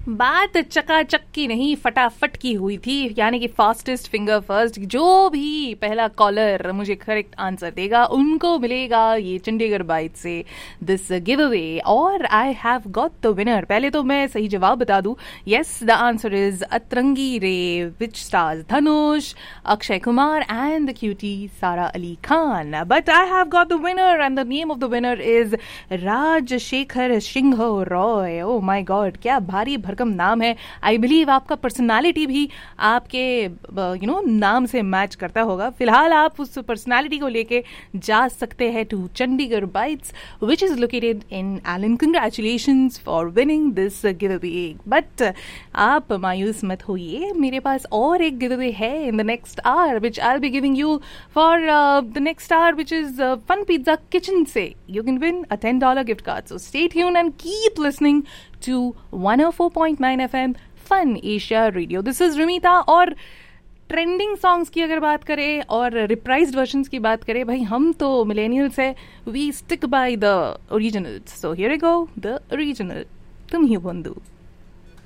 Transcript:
बात चकाचक की नहीं, फटाफट की हुई थी, यानी कि फास्टेस्ट फिंगर फर्स्ट। जो भी पहला कॉलर मुझे करेक्ट आंसर देगा उनको मिलेगा ये चंडीगढ़ बाइट से दिस गिव अवे। और I have got the winner. पहले तो मैं सही जवाब बता दूं, यस द आंसर इज अतरंगी रे विच stars Dhanush, Akshay Kumar and the cutie सारा Ali Khan. But I have got the winner and the name of the winner is Rajshekhar Singh Roy. Oh my God, क्या भारी भरकम नाम है। आई बिलीव आपका पर्सनालिटी भी आपके नाम से मैच करता होगा। फिलहाल आप उस पर्सनालिटी को लेके जा सकते हैं to Chandigarh bytes which is located in Elon. Congratulations for winning this give away. But आप मायूस मत होइए, मेरे पास और एक गिव अवे है in the next our which I will be giving you for the next our which is fun pizza kitchen से you can win a $10 gift card. So stay tuned and keep listening to 104.9 FM Fun Asia Radio. This is Rimita. और trending songs की अगर बात करें और रिप्राइज्ड versions की बात करें, भाई हम तो मिलेनियल्स है, we stick by the originals. So here we go, the original तुम ही बंधु.